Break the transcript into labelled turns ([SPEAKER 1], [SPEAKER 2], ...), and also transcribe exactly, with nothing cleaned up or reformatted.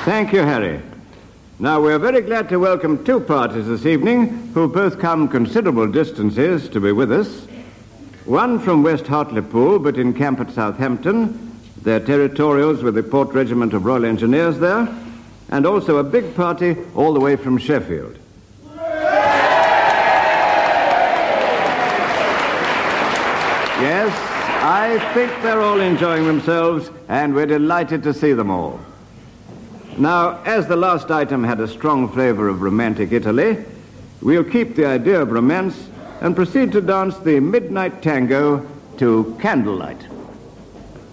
[SPEAKER 1] Thank you, Harry. Now, we're very glad to welcome two parties this evening who both come considerable distances to be with us. One from West Hartlepool, but in camp at Southampton. They're territorials with the Port Regiment of Royal Engineers there. And also a big party all the way from Sheffield. Yes, I think they're all enjoying themselves, and we're delighted to see them all. Now, as the last item had a strong flavor of romantic Italy, we'll keep the idea of romance and proceed to dance the midnight tango to Candlelight.